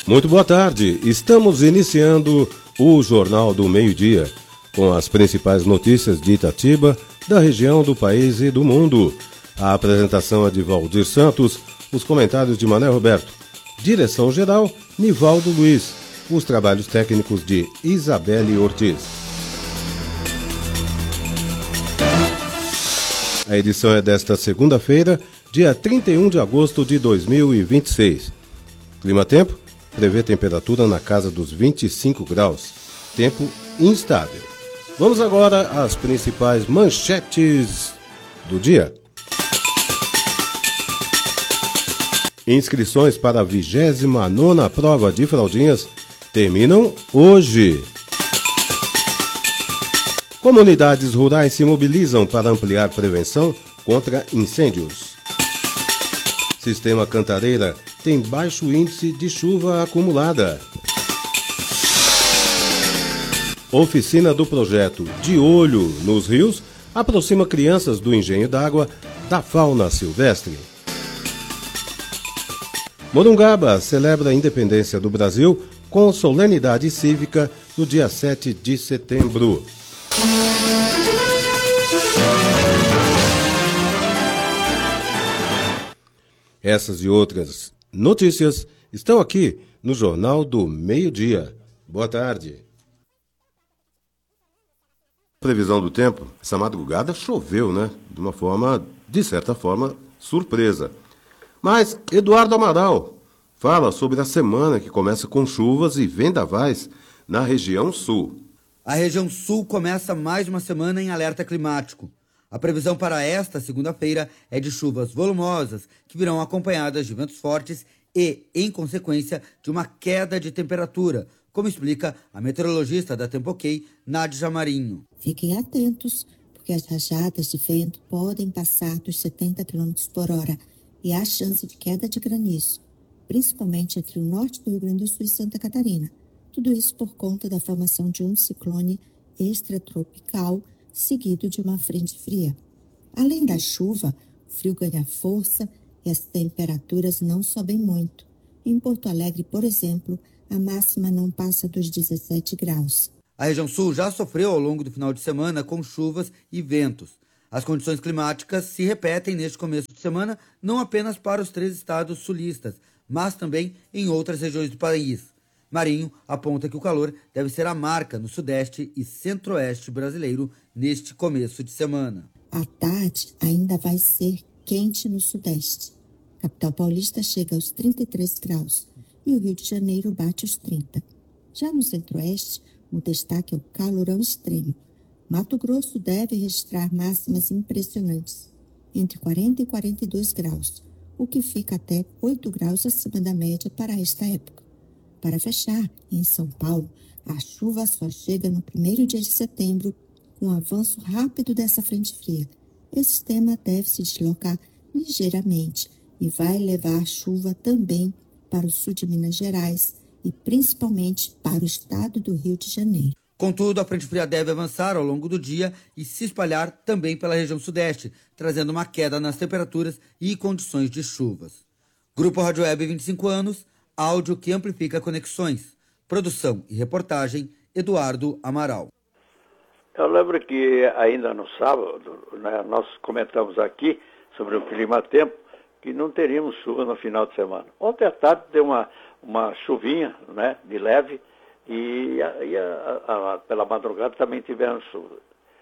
Muito boa tarde, estamos iniciando o Jornal do Meio-Dia, com as principais notícias de Itatiba, da região, do país e do mundo. A apresentação é de Valdir Santos, os comentários de Mané Roberto. Direção-geral, Nivaldo Luiz. Os trabalhos técnicos de Isabelle Ortiz. A edição é desta segunda-feira, dia 31 de agosto de 2026. Clima-tempo prevê temperatura na casa dos 25 graus. Tempo instável. Vamos agora às principais manchetes do dia. Inscrições para a 29ª prova de fraldinhas terminam hoje. Comunidades rurais se mobilizam para ampliar prevenção contra incêndios. Sistema Cantareira tem baixo índice de chuva acumulada. Oficina do projeto De Olho nos Rios aproxima crianças do engenho d'água da fauna silvestre. Morungaba celebra a independência do Brasil com solenidade cívica no dia 7 de setembro. Essas e outras notícias estão aqui no Jornal do Meio-Dia. Boa tarde. Previsão do tempo, essa madrugada choveu, né? De certa forma, surpresa. Mas Eduardo Amaral fala sobre a semana que começa com chuvas e vendavais na região sul. A região sul começa mais uma semana em alerta climático. A previsão para esta segunda-feira é de chuvas volumosas que virão acompanhadas de ventos fortes e, em consequência, de uma queda de temperatura, como explica a meteorologista da Tempo-OK, Nádia Marinho. Fiquem atentos, porque as rajadas de vento podem passar dos 70 km por hora e há chance de queda de granizo, principalmente entre o norte do Rio Grande do Sul e Santa Catarina. Tudo isso por conta da formação de um ciclone extratropical seguido de uma frente fria. Além da chuva, o frio ganha força e as temperaturas não sobem muito. Em Porto Alegre, por exemplo, a máxima não passa dos 17 graus. A região sul já sofreu ao longo do final de semana com chuvas e ventos. As condições climáticas se repetem neste começo de semana, não apenas para os 3 estados sulistas, mas também em outras regiões do país. Marinho aponta que o calor deve ser a marca no sudeste e centro-oeste brasileiro neste começo de semana. À tarde ainda vai ser quente no sudeste. A capital paulista chega aos 33 graus e o Rio de Janeiro bate os 30. Já no centro-oeste, o destaque é o calorão extremo. Mato Grosso deve registrar máximas impressionantes, entre 40 e 42 graus, o que fica até 8 graus acima da média para esta época. Para fechar, em São Paulo, a chuva só chega no primeiro dia de setembro, com o avanço rápido dessa frente fria. Esse sistema deve se deslocar ligeiramente e vai levar chuva também para o sul de Minas Gerais e principalmente para o estado do Rio de Janeiro. Contudo, a frente fria deve avançar ao longo do dia e se espalhar também pela região sudeste, trazendo uma queda nas temperaturas e condições de chuvas. Grupo Rádio Web 25 anos, áudio que amplifica conexões. Produção e reportagem, Eduardo Amaral. Eu lembro que ainda no sábado, né, nós comentamos aqui sobre o clima-tempo, que não teríamos chuva no final de semana. Ontem à tarde deu uma chuvinha, né, de leve, e pela madrugada também tivemos chuva.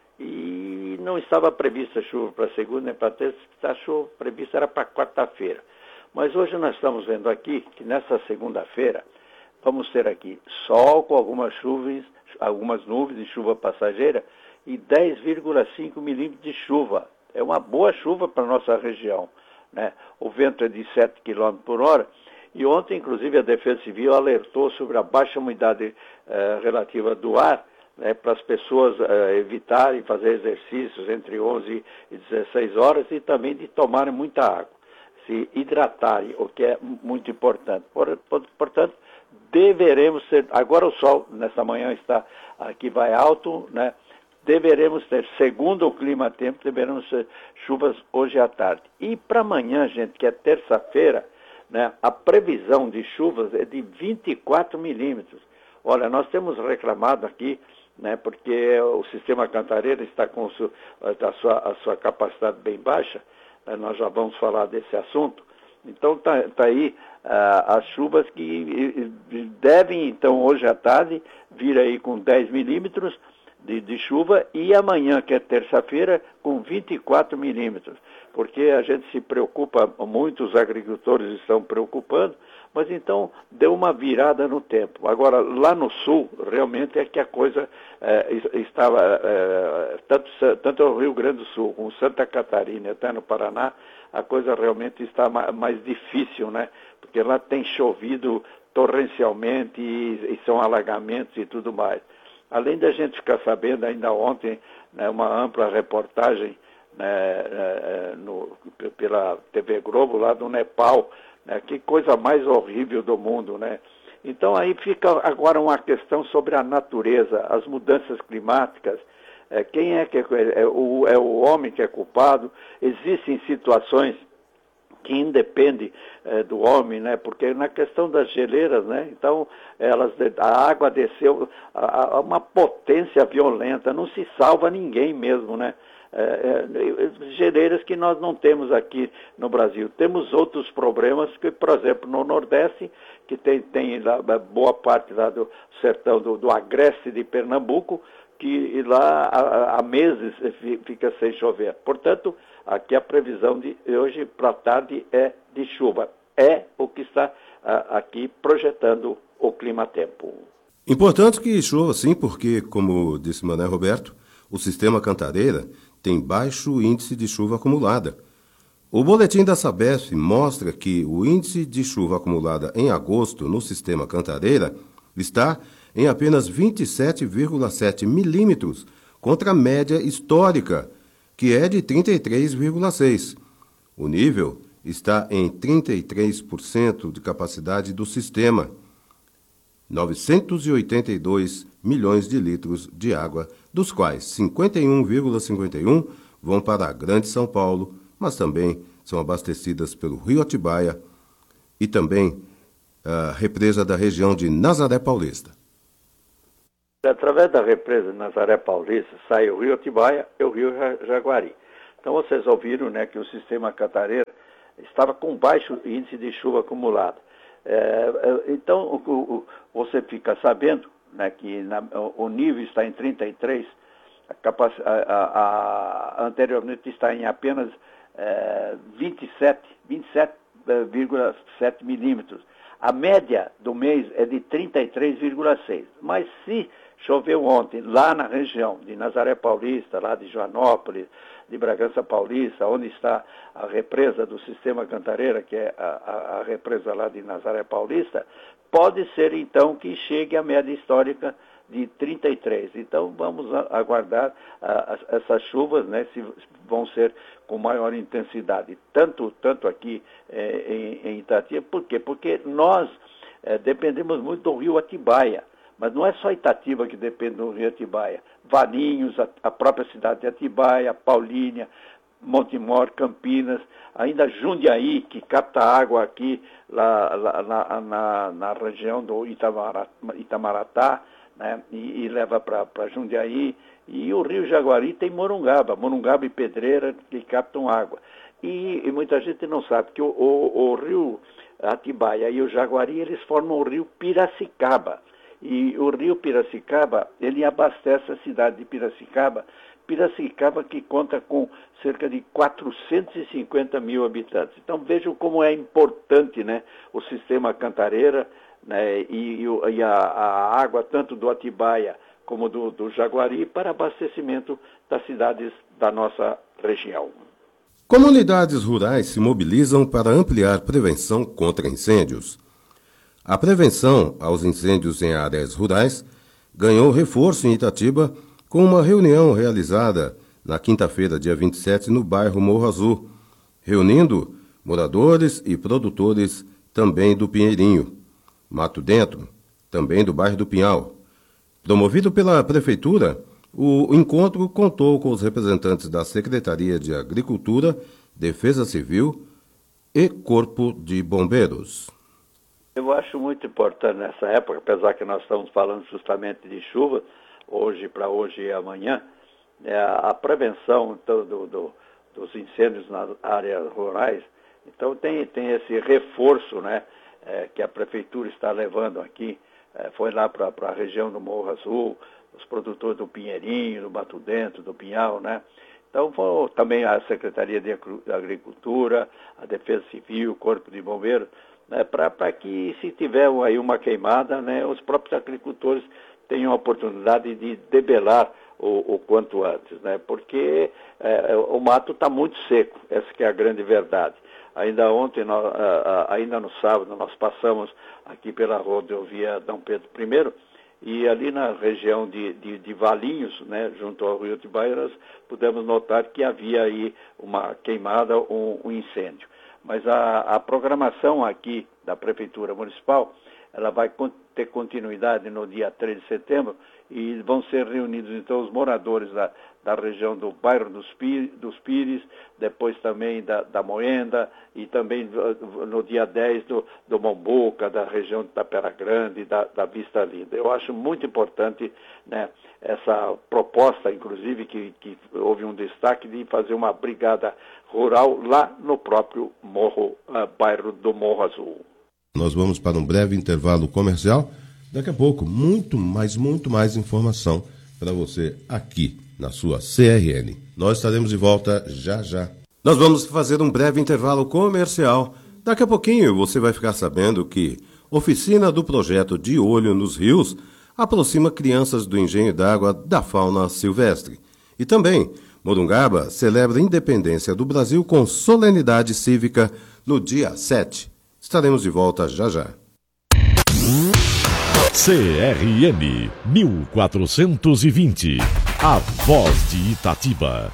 E não estava prevista chuva para segunda nem para terça, a chuva prevista era para quarta-feira. Mas hoje nós estamos vendo aqui que nessa segunda-feira vamos ter aqui sol com algumas nuvens de chuva passageira e 10,5 milímetros de chuva. É uma boa chuva para a nossa região, né? O vento é de 7 km por hora e ontem, inclusive, a Defesa Civil alertou sobre a baixa umidade relativa do ar, né, para as pessoas evitarem fazer exercícios entre 11 e 16 horas e também de tomarem muita água, se hidratarem, o que é muito importante. Portanto, deveremos ter, agora o sol nessa manhã está aqui, vai alto, né? Deveremos ter, segundo o clima-tempo, deveremos ter chuvas hoje à tarde. E para amanhã, gente, que é terça-feira, né, a previsão de chuvas é de 24 milímetros. Olha, nós temos reclamado aqui, né, porque o sistema Cantareira está com a sua capacidade bem baixa, né, nós já vamos falar desse assunto. Então tá aí as chuvas que devem, então, hoje à tarde, vir aí com 10 milímetros de chuva e amanhã, que é terça-feira, com 24 milímetros. Porque a gente se preocupa, muios agricultores estão preocupando, mas então deu uma virada no tempo. Agora, lá no sul, realmente é que a coisa estava, tanto no Rio Grande do Sul, como Santa Catarina, até no Paraná, a coisa realmente está mais difícil, né? Porque lá tem chovido torrencialmente e são alagamentos e tudo mais. Além da gente ficar sabendo, ainda ontem, né, uma ampla reportagem, né, pela TV Globo, lá do Nepal, né, que coisa mais horrível do mundo, né? Então aí fica agora uma questão sobre a natureza, as mudanças climáticas, quem é que é o homem que é culpado. Existem situações que independe do homem, né? Porque na questão das geleiras, né? Então a água desceu a uma potência violenta, não se salva ninguém mesmo, né? Geleiras que nós não temos aqui no Brasil. Temos outros problemas que, por exemplo, no Nordeste, que tem lá, boa parte lá do sertão do Agreste de Pernambuco, que lá há meses fica sem chover. Portanto, aqui a previsão de hoje para a tarde é de chuva. É o que está aqui projetando o clima-tempo. Importante que chova sim, porque, como disse Mané Roberto, o sistema Cantareira tem baixo índice de chuva acumulada. O boletim da Sabesp mostra que o índice de chuva acumulada em agosto no sistema Cantareira está em apenas 27,7 milímetros, contra a média histórica, que é de 33,6. O nível está em 33% de capacidade do sistema, 982 milhões de litros de água, dos quais 51,51 vão para a Grande São Paulo, mas também são abastecidas pelo Rio Atibaia e também a represa da região de Nazaré Paulista. Através da represa de Nazaré Paulista sai o Rio Atibaia e o Rio Jaguari. Então vocês ouviram, né, que o sistema Cantareira estava com baixo índice de chuva acumulada. Então você fica sabendo, né, que o nível está em 33, anteriormente está em apenas 27,7 milímetros. A média do mês é de 33,6. Mas se choveu ontem lá na região de Nazaré Paulista, lá de Joanópolis, de Bragança Paulista, onde está a represa do sistema Cantareira, que é a represa lá de Nazaré Paulista, pode ser então que chegue à média histórica de 33. Então vamos aguardar essas chuvas, né, se vão ser com maior intensidade, tanto aqui em Itatiba. Por quê? Porque nós dependemos muito do Rio Atibaia. Mas não é só Itatiba que depende do Rio Atibaia. Valinhos, a própria cidade de Atibaia, Paulínia, Montemor, Campinas, ainda Jundiaí, que capta água aqui lá na região do Itamarati, né, e leva para Jundiaí. E o Rio Jaguari tem Morungaba e Pedreira, que captam água. E muita gente não sabe que o Rio Atibaia e o Jaguari, eles formam o Rio Piracicaba. E o rio Piracicaba, ele abastece a cidade de Piracicaba que conta com cerca de 450 mil habitantes. Então vejam como é importante, né, o sistema Cantareira, né, e a água tanto do Atibaia como do Jaguari para abastecimento das cidades da nossa região. Comunidades rurais se mobilizam para ampliar prevenção contra incêndios. A prevenção aos incêndios em áreas rurais ganhou reforço em Itatiba com uma reunião realizada na quinta-feira, dia 27, no bairro Morro Azul, reunindo moradores e produtores também do Pinheirinho, Mato Dentro, também do bairro do Pinhal. Promovido pela Prefeitura, o encontro contou com os representantes da Secretaria de Agricultura, Defesa Civil, e Corpo de Bombeiros. Eu acho muito importante nessa época, apesar que nós estamos falando justamente de chuva, para hoje e amanhã, a prevenção então, dos incêndios nas áreas rurais. Então tem esse reforço, né, que a Prefeitura está levando aqui, foi lá para a região do Morro Azul, os produtores do Pinheirinho, do Mato Dentro, do Pinhal, né? Então também a Secretaria de Agricultura, a Defesa Civil, o Corpo de Bombeiros, né, para que se tiver aí uma queimada, né, os próprios agricultores tenham a oportunidade de debelar o quanto antes, né? Porque o mato está muito seco, essa que é a grande verdade. Ainda ontem, ainda no sábado, nós passamos aqui pela rodovia D. Pedro I, e ali na região de Valinhos, né, junto ao Rio Atibaia, nós pudemos notar que havia aí uma queimada, um incêndio. Mas a programação aqui da Prefeitura Municipal, ela vai ter continuidade no dia 3 de setembro e vão ser reunidos então os moradores da região do bairro dos Pires, depois também da Moenda e também no dia 10 do Mombuca, da região da Pera Grande, da Vista Linda. Eu acho muito importante, né, essa proposta, inclusive, que houve um destaque de fazer uma brigada rural lá no próprio bairro do Morro Azul. Nós vamos para um breve intervalo comercial. Daqui a pouco, muito mais informação para você aqui na sua CRN. Nós estaremos de volta já. Nós vamos fazer um breve intervalo comercial. Daqui a pouquinho você vai ficar sabendo que oficina do projeto De Olho nos Rios aproxima crianças do engenho d'água da fauna silvestre. E também, Morungaba celebra a independência do Brasil com solenidade cívica no dia 7. Estaremos de volta já. CRN 1420, a voz de Itatiba.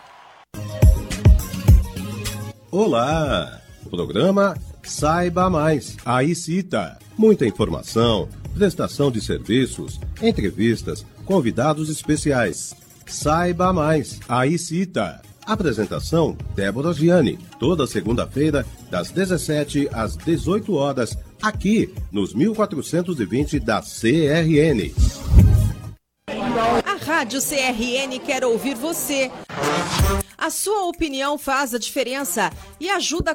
Olá! Programa Saiba Mais, a ICITA. Muita informação, prestação de serviços, entrevistas, convidados especiais. Saiba Mais, a ICITA. Apresentação, Débora Gianni, toda segunda-feira, das 17 às 18 horas, aqui nos 1420 da CRN. A Rádio CRN quer ouvir você. A sua opinião faz a diferença e ajuda